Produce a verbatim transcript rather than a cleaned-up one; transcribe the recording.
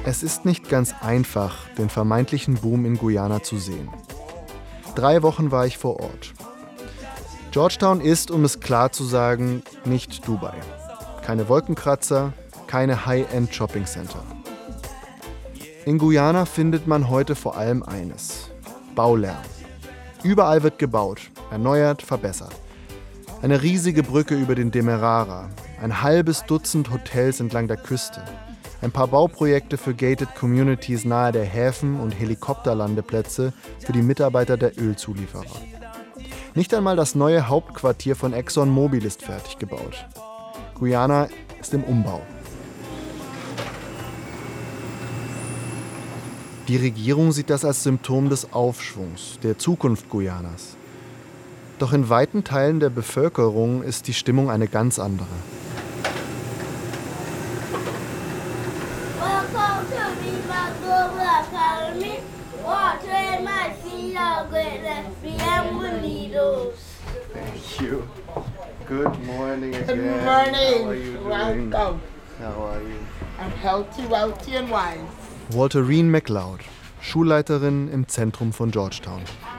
Es ist nicht ganz einfach, den vermeintlichen Boom in Guyana zu sehen. Drei Wochen war ich vor Ort. Georgetown ist, um es klar zu sagen, nicht Dubai. Keine Wolkenkratzer, keine High-End-Shopping-Center. In Guyana findet man heute vor allem eines: Baulärm. Überall wird gebaut, erneuert, verbessert. Eine riesige Brücke über den Demerara, ein halbes Dutzend Hotels entlang der Küste, ein paar Bauprojekte für gated Communities nahe der Häfen und Helikopterlandeplätze für die Mitarbeiter der Ölzulieferer. Nicht einmal das neue Hauptquartier von ExxonMobil ist fertig gebaut. Guyana ist im Umbau. Die Regierung sieht das als Symptom des Aufschwungs, der Zukunft Guyanas. Doch in weiten Teilen der Bevölkerung ist die Stimmung eine ganz andere. Thank you. Good morning again. Good morning. How are you doing? Welcome. How are you? I'm healthy, wealthy and wise. Walterine McLeod, Schulleiterin im Zentrum von Georgetown.